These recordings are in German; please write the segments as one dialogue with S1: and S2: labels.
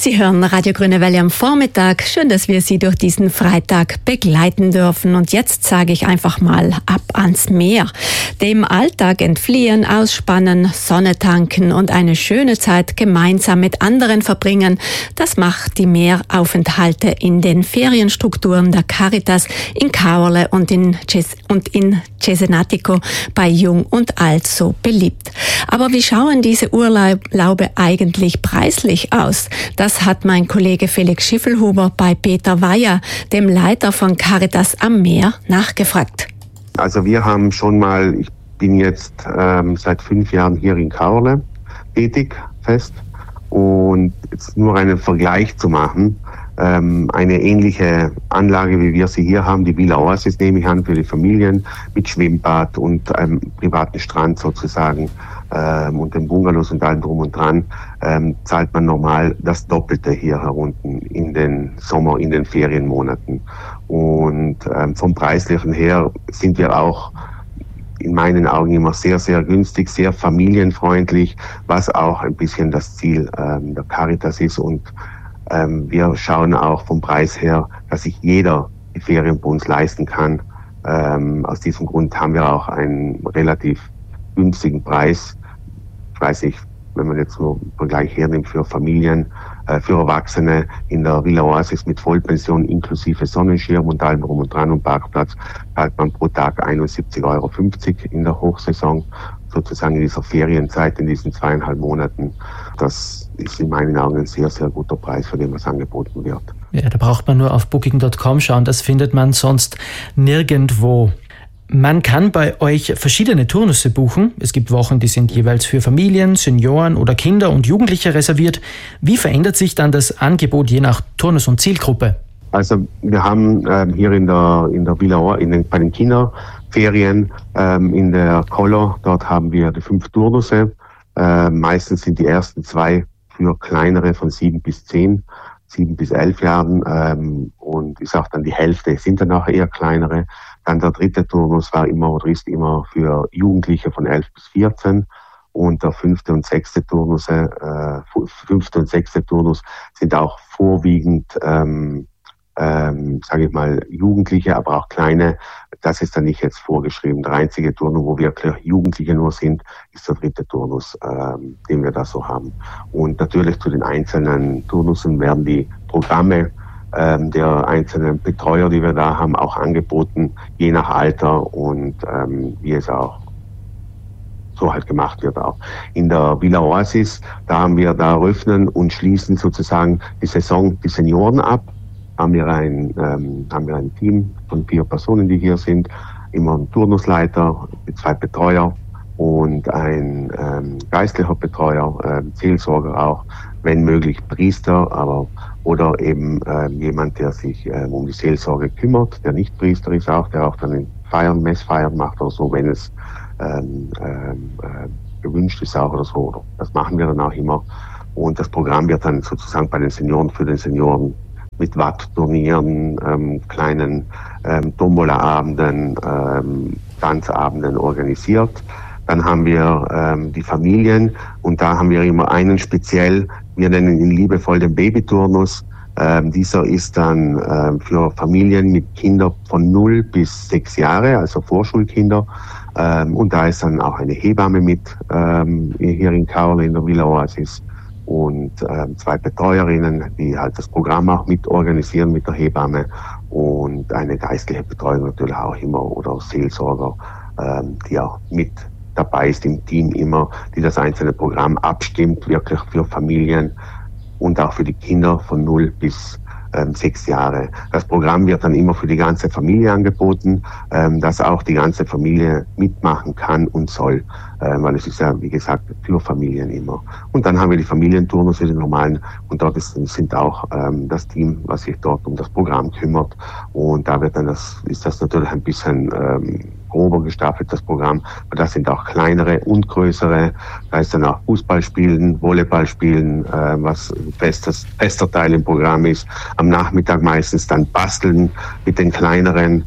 S1: Sie hören Radio Grüne Welle am Vormittag. Schön, dass wir Sie durch diesen Freitag begleiten dürfen. Und jetzt sage ich einfach mal ab ans Meer. Dem Alltag entfliehen, ausspannen, Sonne tanken und eine schöne Zeit gemeinsam mit anderen verbringen. Das macht die Mehraufenthalte in den Ferienstrukturen der Caritas in Caorle und in Cesenatico bei Jung und Alt so beliebt. Aber wie schauen diese Urlaube eigentlich preislich aus? Das hat mein Kollege Felix Schiffelhuber bei Peter Weyer, dem Leiter von Caritas am Meer, nachgefragt.
S2: Also wir haben schon mal, ich bin jetzt seit 5 Jahren hier in Caorle tätig, fest. Und jetzt nur einen Vergleich zu machen, eine ähnliche Anlage, wie wir sie hier haben, die Villa Oasis nehme ich an, für die Familien mit Schwimmbad und einem privaten Strand sozusagen und den Bungalows und allem drum und dran, zahlt man normal das Doppelte hier herunten in den Sommer, in den Ferienmonaten. Und vom Preislichen her sind wir auch in meinen Augen immer sehr, sehr günstig, sehr familienfreundlich, was auch ein bisschen das Ziel der Caritas ist. Und wir schauen auch vom Preis her, dass sich jeder die Ferien bei uns leisten kann. Aus diesem Grund haben wir auch einen relativ günstigen Preis. Ich weiß nicht, wenn man jetzt nur einen Vergleich hernimmt für Familien, für Erwachsene in der Villa Oasis mit Vollpension inklusive Sonnenschirm und allem drum und dran und Parkplatz, zahlt man pro Tag 71,50 Euro in der Hochsaison, sozusagen in dieser Ferienzeit, in diesen 2,5 Monaten. Das ist in meinen Augen ein sehr, sehr guter Preis, für den was angeboten wird.
S3: Ja, da braucht man nur auf Booking.com schauen, das findet man sonst nirgendwo. Man kann bei euch verschiedene Turnusse buchen. Es gibt Wochen, die sind jeweils für Familien, Senioren oder Kinder und Jugendliche reserviert. Wie verändert sich dann das Angebot je nach Turnus und Zielgruppe?
S2: Also wir haben hier in der Villa, bei den Kinderferien in der Color, dort haben wir die 5 Turnusse. Meistens sind die ersten 2 für kleinere von 7 bis 10, 7 bis 11 Jahren und ist auch dann die Hälfte, sind dann auch eher kleinere. Dann der 3. Turnus war immer oder ist immer für Jugendliche von 11 bis 14 und der 5. und 6. Turnus, 5. und 6. Turnus sind auch vorwiegend, sage ich mal, Jugendliche, aber auch kleine. Das ist dann nicht jetzt vorgeschrieben. Der einzige Turnus, wo wirklich Jugendliche nur sind, ist der 3. Turnus, den wir da so haben. Und natürlich zu den einzelnen Turnussen werden die Programme der einzelnen Betreuer, die wir da haben, auch angeboten, je nach Alter und wie es auch so halt gemacht wird auch. In der Villa Oasis, da öffnen und schließen sozusagen die Saison die Senioren ab. Haben wir ein Team von 4 Personen, die hier sind, immer ein Turnusleiter, 2 Betreuer und ein geistlicher Betreuer, Seelsorger auch, wenn möglich Priester, oder eben jemand, der sich um die Seelsorge kümmert, der nicht Priester ist auch, der auch dann Messfeiern macht oder so, wenn es gewünscht ist auch oder so. Das machen wir dann auch immer. Und das Programm wird dann sozusagen bei den Senioren, für den Senioren mit Wattturnieren, kleinen Tombola-Abenden, Tanzabenden organisiert. Dann haben wir die Familien und da haben wir immer einen speziell, wir nennen ihn liebevoll den Babyturnus. Dieser ist dann für Familien mit Kindern von 0 bis 6 Jahre, also Vorschulkinder. Und da ist dann auch eine Hebamme mit hier in Caorle in der Villa Oasis und 2 Betreuerinnen, die halt das Programm auch mit organisieren mit der Hebamme und eine geistliche Betreuung natürlich auch immer oder Seelsorger, die auch mit dabei ist im Team immer, die das einzelne Programm abstimmt, wirklich für Familien und auch für die Kinder von 0 bis 6 Jahre. Das Programm wird dann immer für die ganze Familie angeboten, dass auch die ganze Familie mitmachen kann und soll, weil es ist ja, wie gesagt, für Familien immer. Und dann haben wir die Familienturnus, die normalen, und dort sind auch das Team, was sich dort um das Programm kümmert. Und da ist das natürlich ein bisschen grober gestaffelt, das Programm. Aber das sind auch kleinere und größere. Da ist dann auch Fußballspielen, Volleyballspielen, was fester Teil im Programm ist. Am Nachmittag meistens dann basteln mit den kleineren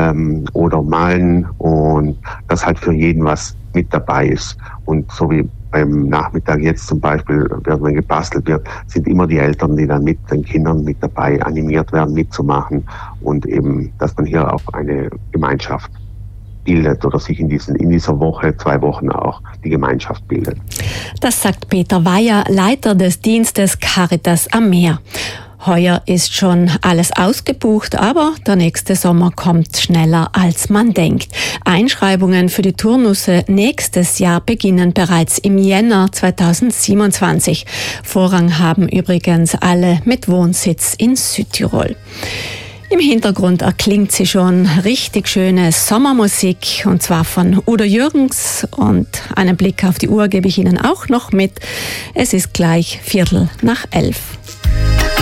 S2: oder malen und das halt für jeden was mit dabei ist. Und so wie beim Nachmittag jetzt zum Beispiel, wenn gebastelt wird, sind immer die Eltern, die dann mit den Kindern mit dabei animiert werden, mitzumachen und eben, dass man hier auch eine Gemeinschaft bildet oder sich in dieser Woche, 2 Wochen auch die Gemeinschaft bildet.
S1: Das sagt Peter Weyer, Leiter des Dienstes Caritas am Meer. Heuer ist schon alles ausgebucht, aber der nächste Sommer kommt schneller, als man denkt. Einschreibungen für die Turnusse nächstes Jahr beginnen bereits im Jänner 2027. Vorrang haben übrigens alle mit Wohnsitz in Südtirol. Im Hintergrund erklingt sie schon richtig schöne Sommermusik, und zwar von Udo Jürgens. Und einen Blick auf die Uhr gebe ich Ihnen auch noch mit. Es ist gleich 11:15.